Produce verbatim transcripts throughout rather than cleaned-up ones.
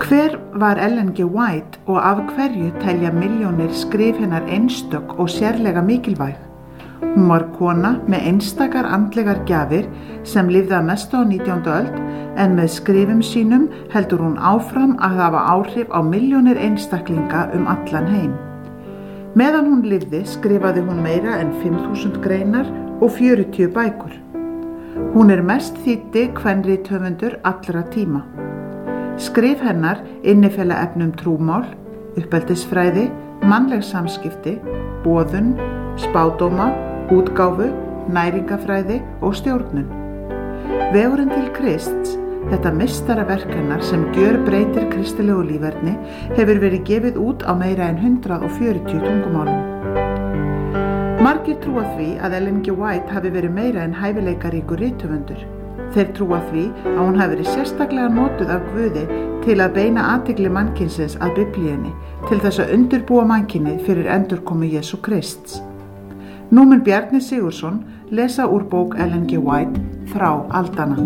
Hver var Ellen G. White og af hverju telja milljónir skrif hennar einstök og sérlega mikilvæg? Hún var kona með einstakar andlegar gjafir sem lifði að mestu á nítjándu öld en með skrifum sínum heldur hún áfram að hafa áhrif á milljónir einstaklinga um allan heim. Meðan hún lifði skrifaði hún meira en fimm þúsund greinar og fjörutíu bækur. Hún er mest þýddi kvenrithöfundur allra tíma. Skrif hennar innifela efnum trúmál, uppeldisfræði, mannleg samskipti, boðun, spádóma, útgáfu, næringafræði og stjórnun. Vegurinn til Krists, þetta meistaraverk hennar sem gjörbreytir kristilegu líferni, hefur verið gefið út á meira en hundrað og fjörutíu tungumálum. Margir trúa því að Ellen G. White hafi verið meira en hæfileikaríkur rithöfundur. Þeir trúa því að hún hafi verið sérstaklega notuð af Guði til að beina athygli mannkynsins að Biblíunni til þess að undirbúa mannkynið fyrir endurkomu Jesú Krists. Nú mun Bjarni Sigurðsson lesa úr bók Ellen G. White, Þrá aldanna.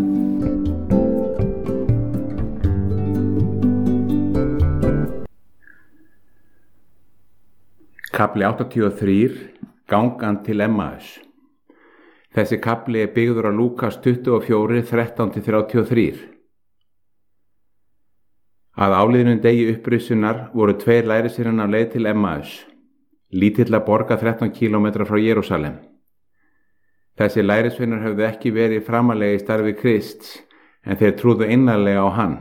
Kafli áttatíu og þrír, Gangan til Emmaus. Þessi kafli er byggður á Lúkas tuttugu og fjögur, þrettán til þrjátíu og þrír. Að áliðnum degi upprisunar voru tveir lærisveinar á leið til Emmaus, lítilla borga þrettán kílómetra frá Jerúsalem. Þessi lærisveinar höfðu ekki verið framalega í starfi Krists, en þeir trúðu innarlega á hann.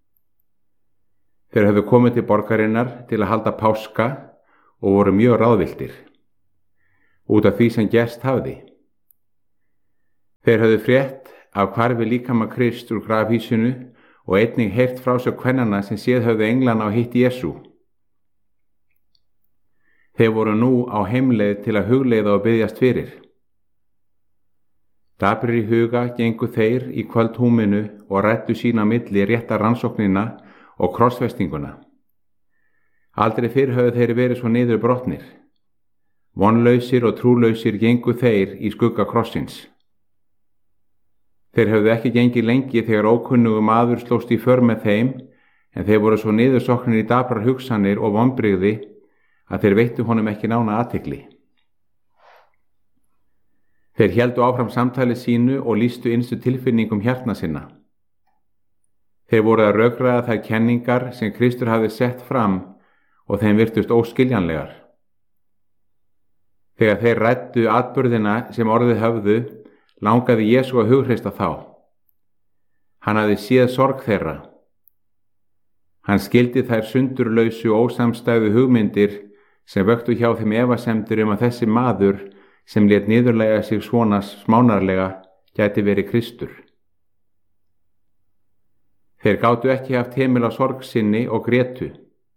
Þeir höfðu komið til borgarinnar til að halda páska og voru mjög ráðvilltir, út af því sem gerst hafði. Þeir höfðu frétt af hvarfi líkama Krist úr grafhýsinu og einnig heyrt frá sér kvennana sem séð höfðu englana á hitt Jesú. Þeir voru nú á heimleið til að hugleiða og biðjast fyrir. Daprir í huga gengu þeir í kvöldhúminu og ræddu sín á milli rétta rannsóknina og krossfestinguna. Aldrei fyrr höfðu þeir verið svo niður brotnir. Vonlausir og trúlausir gengu þeir í skugga krossins. Þeir höfðu ekki gengið lengi þegar ókunnugur maður slóst í för með þeim, en þeir voru svo niðursoknir í daprar hugsanir og vonbrigði að þeir veittu honum ekki nána athygli. Þeir héldu áfram samtali sínu og lýstu innstu tilfinningum hjartna sinna. Þeir voru að rökræða þær kenningar sem Kristur hafði sett fram og þeim virtust óskiljanlegar. Þegar þeir ræddu atburðina sem orðið höfðu, langaði Jesú að hughreysta þá. Hann hafði séð sorg þeirra. Hann skildi þær sundurlausu og ósamstæðu hugmyndir sem vöktu hjá þeim efasemdir um að þessi maður sem lét niðurlæga sig svona smánarlega gæti verið Kristur. Þeir gátu ekki haft heimil á sorg sinni og grétu.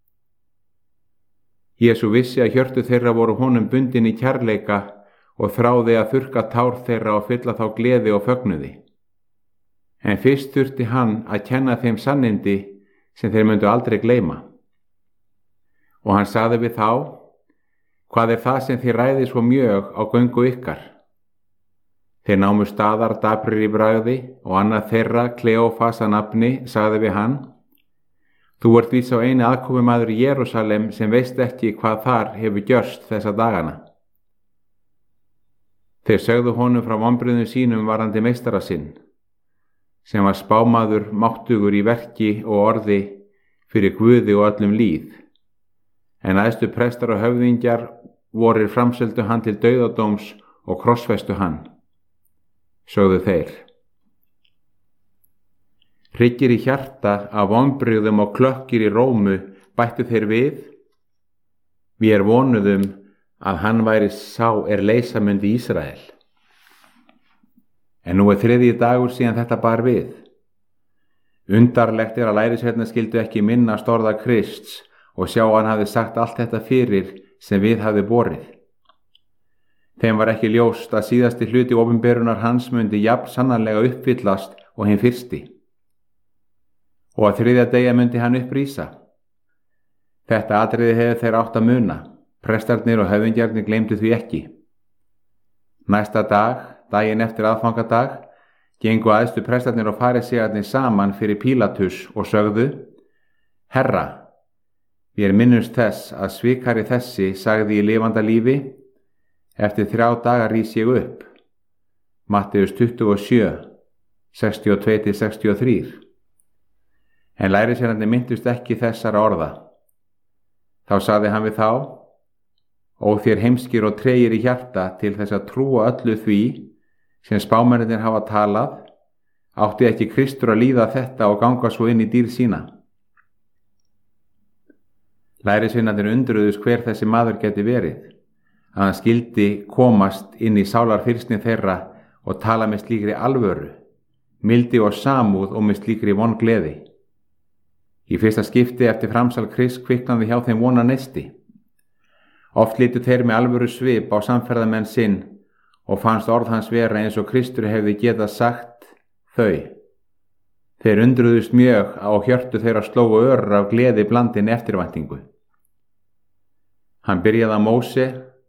Jesú vissi að hjörtu þeirra voru honum bundin í kærleika og þráði að þurrka tár þeirra og fylla þá gleði og fögnuði. En fyrst þurfti hann að kenna þeim sannindi sem þeir myndu aldrei gleyma. Og hann sagði við þá: Hvað er það sem þið ræðið svo mjög á göngu ykkar? Þeir námu staðar daprir í bragði og annað þeirra, Kleófas að nafni, sagði við hann: Þú ert vís á eini aðkomumaður í Jerúsalem sem veist ekki hvað þar hefur gjörst þessa dagana. Þeir sögðu honum frá vonbrigðum sínum varðandi meistara sinn, sem var spámaður máttugur í verki og orði fyrir Guði og öllum líð, en æðstu prestar og höfðingjar vorir framseldu hann til dauðadóms og krossfestu hann. Sögðu þeir. Hryggir í hjarta af vonbrigðum og klökkir í rómu bættu þeir við: Við vonuðum að hann væri sá er leysa myndi Ísrael. En nú er þriðji dagur síðan þetta bar við. Undarlegt er að lærisveinarnir skildu ekki minnast orða Krists og sjá að hann hafði sagt allt þetta fyrir sem við hafði borið. Þeim var ekki ljóst að síðasti hluti opinberunar hans myndi jafn sannarlega uppfyllast og hinn fyrsti. Og að þriðja degi myndi hann upprísa. Þetta atriði hefur þeir átt að muna. Prestarnir og höfðingjarnir gleymdu því ekki. Næsta dag, daginn eftir aðfangadag, gengu æðstu prestarnir og farisæarnir saman fyrir Pílatus og sögðu: Herra, vér minnumst þess að svikari þessi sagði í lifanda lífi, eftir þrjá daga rís ég upp. Matteus tuttugu og sjö, sextíu og tvö til sextíu og þrjú. En lærisveinarnir minntust ekki þessara orða. Þá sagði hann við þá: Ó þér heimskir og tregir í hjarta til þess að trúa öllu því sem spámennirnir hafa talað, átti ekki Kristur að líða þetta og ganga svo inn í dýrð sína. Lærisveinarnir undruðust hver þessi maður geti verið, að hann skyldi komast inn í sálarfylgsni þeirra og tala með slíkri alvöru, mildi og samúð og með slíkri vongleði. Í fyrsta skipti eftir framsal Krists kviknaði hjá þeim vona neisti. Oft litu þeir með alvöru svip á samferðamenn sinn og fannst orð hans vera eins og Kristur hefði getað sagt þau. Þeir undruðust mjög á hjörtu þeirra slógu örur af gleði blandin eftirvæntingu. Hann byrjaði á Móse,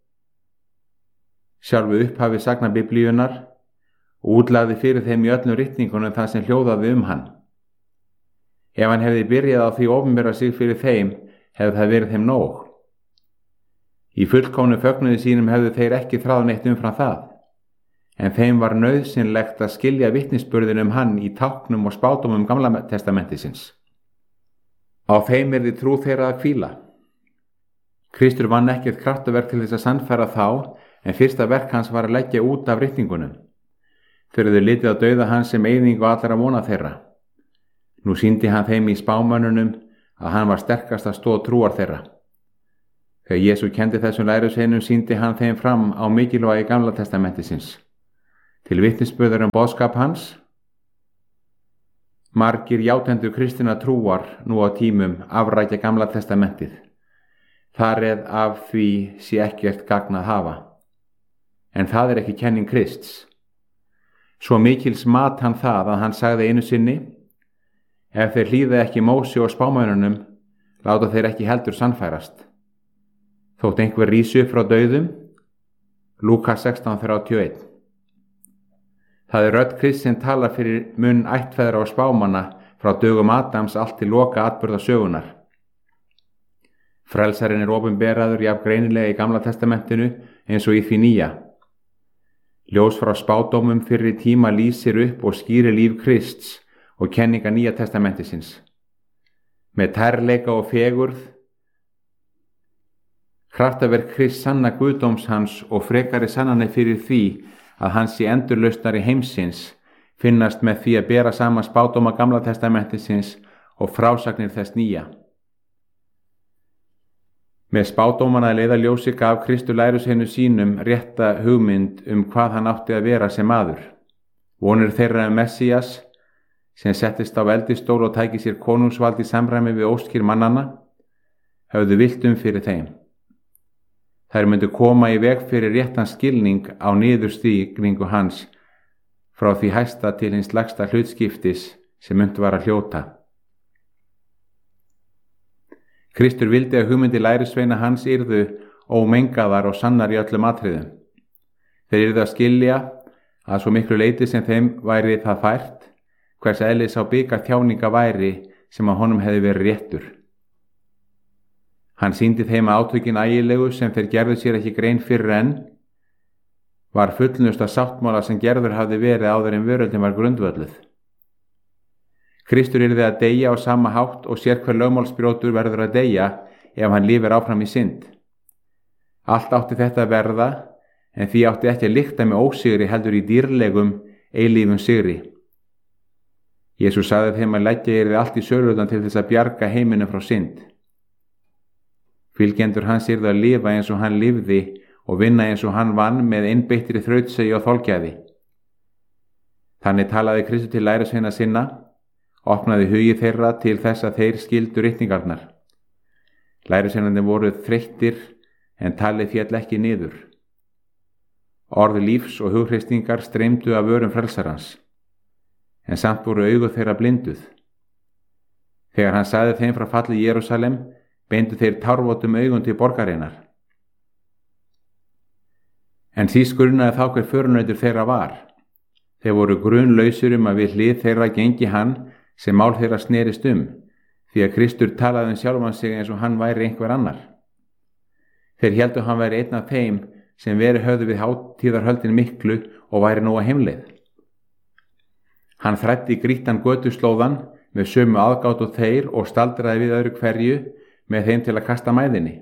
sjálfu upphafi sagna Biblíunnar, og útlagði fyrir þeim í öllum ritningunum það sem hljóðaði um hann. Ef hann hefði byrjað á því að opinbera sig fyrir þeim, hefði það verið þeim nóg. Í fullkomnu fögnuði sínum hefðu þeir ekki þráð neitt umfram það, en þeim var nauðsynlegt að skilja vitnisburðin um hann í táknum og spádómum Gamla testamentisins. Á þeim yrði trú þeirra að hvíla. Kristur vann ekkert kraftaverk til þess að sannfæra þá, en fyrsta verk hans var að leggja út af ritningunum. Þeir höfðu litið á dauða hans sem eyðingu allra vona þeirra. Nú sýndi hann þeim í spámönnunum að hann var sterkasta stoð trúar þeirra. Þegar Jesú kendi þessum lærisveinum sýndi hann þeim fram á mikilvægi Gamla testamentisins, til vitnisburðar um boðskap hans. Margir játendur kristinna trúar nú á tímum afrækja Gamla testamentið. Þar eð af því sé ekkert gagn að hafa. En það er ekki kenning Krists. Svo mikils mat hann það að hann sagði einu sinni: Ef þeir hlýða ekki Móse og spámönnunum, láta þeir ekki heldur sannfærast. Þótt einhver rísi upp frá dauðum. Lúkas sextán þrjátíu og eitt. Það er rödd Krists sem talar fyrir munn ættfeðra og spámanna frá dögum Adams allt til loka atburða sögunar. Frelsarinn er opinberaður jafn greinilega í Gamla testamentinu eins og í því nýja. Ljós frá spádómum fyrri tíma lýsir upp og skýrir líf Krists og kenninga Nýja testamentisins. Með tærleika og fegurð kraftaverk Krists sanna guðdóms hans og frekari sannanir fyrir því að hans sé endurlausnari heimsins finnast með því að bera saman spádóma Gamla testamentisins og frásagnir þess nýja. Með spádómana að leiðarljósi gaf Kristur lærisveinum sínum rétta hugmynd um hvað hann átti að vera sem maður. Vonir þeirra um Messías, sem settist á veldistól og tæki sér konungsvald í samræmi við óskir mannanna, höfðu vilt um fyrir þeim. Þær myndu koma í veg fyrir réttan skilning á niðurstígningu hans frá því hæsta til hins lægsta hlutskiptis sem myndi var að hljóta. Kristur vildi að hugmyndi lærisveina hans yrðu ómengaðar og sannar í öllum atriðum. Þeir yrðu að skilja að svo miklu leyti sem þeim væri það fært, hvers eðlis á bikar þjáninga væri sem að honum hefði verið réttur. Hann sýndi þeim að átökin ægilegu sem þeir gerðu sér ekki grein fyrir enn var fullnusta sáttmála sem gerður hafði verið áður en veröldin var grundvölluð. Kristur yrði að deyja á sama hátt og sérhver lögmálsbrjótur verður að deyja ef hann lifir áfram í synd. Allt átti þetta að verða, en því átti ekki að lykta með ósigri heldur í dýrlegum, eilífum sigri. Jesús sagði þeim að leggja yrði allt í sölutan til þess að bjarga heiminum frá synd. Fylgjendur hans yrðu að lifa eins og hann lifði og vinna eins og hann vann með einbeittri þrautsegi og þolgæði. Þannig talaði Kristur til lærisveina sinna, opnaði hugi þeirra til þess að þeir skildu ritningarnar. Lærisveinarnir voru þreyttir en talið féll ekki niður. Orð lífs og hughreysingar streymdu af vörum frelsarans, en samt voru augu þeirra blinduð. Þegar hann sagði þeim frá falli Jerúsalem, beindu þeir tárvotum augun til borgarinnar. En síst grunnaði þá hver förunautur þeirra var. Þeir voru grunlausir um að við hlið þeirra gengi hann sem mál þeirra snerist um, því að Kristur talaði um sjálfan sig eins og hann væri einhver annar. Þeir héldu hann væri einn af þeim sem verið höfðu við hátíðarhöldin miklu og væri nú á heimleið. Hann þræddi grýttan götuslóðan með sömu aðgát og þeir og staldraði við öðru hverju með þeim til að kasta mæðinni.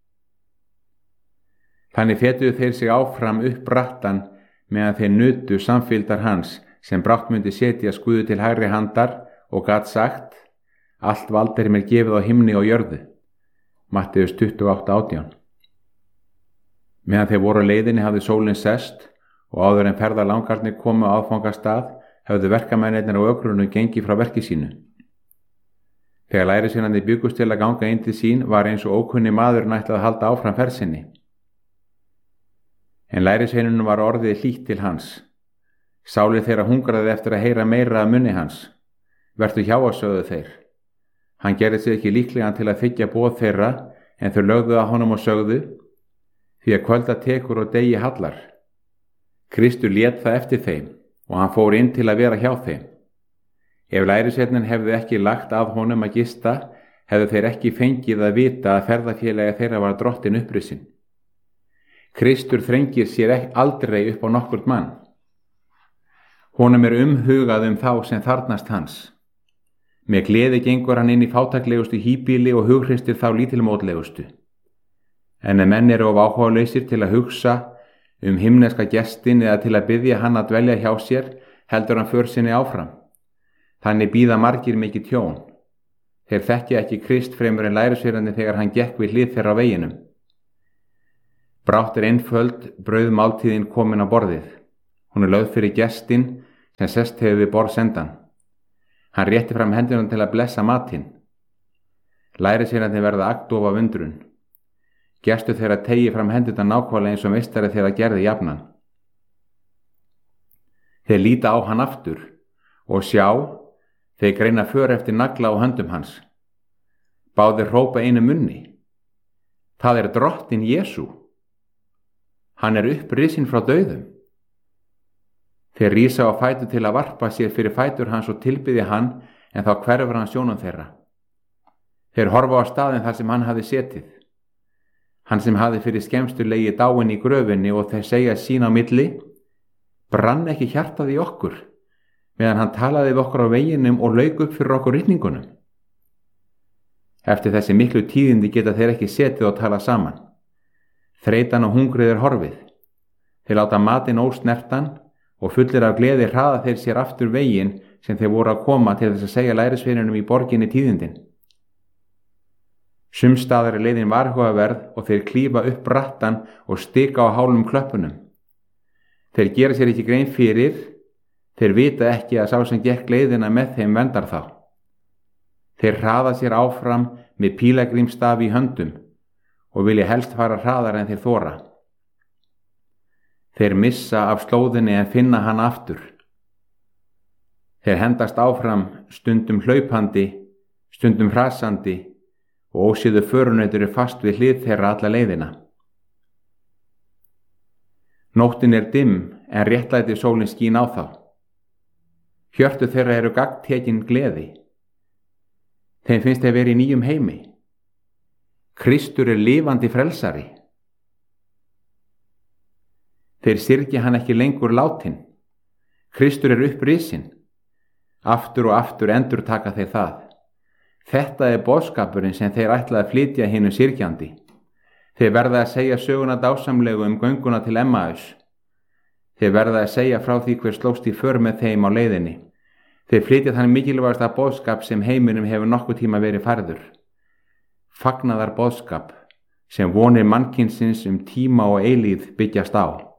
Þannig fetuðu þeir sig áfram upp brattan meðan þeir nutu samfylgdar hans sem brátt myndi setja skuðu til hægri handar og gat sagt: allt vald er mér gefið á himni og jörðu. Matteus tuttugu og átta átján. Meðan þeir voru á leiðinni hafði sólin sest og áður en ferðalangarnir komu á aðfangastað höfðu verkamennirnir á ökrunum gengið frá verki sínu. Þegar lærisveinarnir bjuggust til að ganga inn til sín var eins og ókunni maður ætlað að halda áfram ferð sinni. En lærisveinunum var orðið hlýtt til hans. Sálir þeirra hungraði eftir að heyra meira af munni hans. Vertu hjá að sögðu þeir. Hann gerði sig ekki líklegan til að þiggja boð þeirra, en þau lögðu að honum og sögðu: því að kvölda tekur og degi hallar. Kristur lét það eftir þeim og hann fór inn til að vera hjá þeim. Ef lærisveinninn hefði ekki lagt að honum að gista, hefðu þeir ekki fengið að vita að ferðafélagi þeirra var drottin upprisinn. Kristur þrengir sér aldrei upp á nokkurt mann. Honum er umhugað um þá sem þarnast hans. Með gleði gengur hann inn í fátæklegustu híbýli og hughrystir þá lítilmótlegustu. En ef menn eru of áhugalausir til að hugsa um himneska gestin eða til að biðja hann að dvelja hjá sér, heldur hann för sinni áfram. Þannig bíða margir mikið tjón. Þeir þekkja ekki Krist fremur en lærisveinarnir þegar hann gekk við hlið þeirra á veginum. Brátt er einföld brauðmáltíðin komin á borðið. Hún er lögð fyrir gestin sem sest hefur við borðsendan. Hann rétti fram hendunum til að blessa matinn. Lærisveinarnir verða agndofa af undrun. Gestur þeirra tegi fram hendurnar nákvæmlega eins og meistari þeirra gerði jafnan. Þeir líta á hann aftur og sjá, þeir greina för eftir nagla á höndum hans. Báðir hrópa einu munni: það er drottinn Jesú. Hann er upprisinn frá dauðum. Þeir rísa á fætur til að varpa sér fyrir fætur hans og tilbiðja hann, en þá hverfur hann sjónum þeirra. Þeir horfa á staðinn þar sem hann hafði setið. Hann sem hafði fyrir skemmstu legið dáinn í gröfinni, og þeir segja sín á milli: brann ekki hjartað í okkur meðan hann talaði við okkur á veginum og lauk upp fyrir okkur ritningunum. Eftir þessi miklu tíðindi geta þeir ekki setið og tala saman. Þreytan og hungrið er horfið. Þeir láta matinn ósnertan og fullir af gleði hraða þeir sér aftur veginn sem þeir voru að koma til þess að segja lærisveinunum í borginni tíðindin. Sumstaðar er leiðin varhugaverð og þeir klífa upp brattan og stika á hálum klöppunum. Þeir gera sér ekki grein fyrir, þeir vita ekki að sá sem gekk leiðina með þeim vendar þá. Þeir hraða sér áfram með pílagrímsstafi í höndum og vilja helst fara hraðar en þeir þora. Þeir missa af slóðinni en finna hann aftur. Þeir hendast áfram, stundum hlaupandi, stundum hrasandi, og ósíðu förunautur er fast við hlið þeirra alla leiðina. Nóttin er dimm en réttlæti sólin skín á þá. Hjörtu þeirra eru gagntekin gleði. Þeim finnst þeir vera í nýjum heimi. Kristur er lifandi frelsari. Þeir syrgja hann ekki lengur látin. Kristur er upprisinn. Aftur og aftur endurtaka þeir það. Þetta er boðskapurinn sem þeir ætla að flytja hinu syrgjandi. Þeir verða að segja söguna dásamlegu um gönguna til Emmaus. Þeir verða að segja frá því hver slóst í för með þeim á leiðinni. Þeir flytja þann mikilvægasta boðskap sem heiminum hefur nokkuð tíma verið færður. Fagnaðar boðskap sem vonir mannkynsins um tíma og eilíð byggjast á.